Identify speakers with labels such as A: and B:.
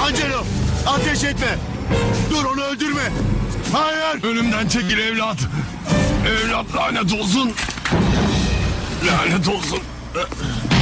A: Angelo, ateş etme. Dur, onu öldürme. Hayır.
B: Önümden çekil evlat. Evlat lanet olsun. Lanet olsun.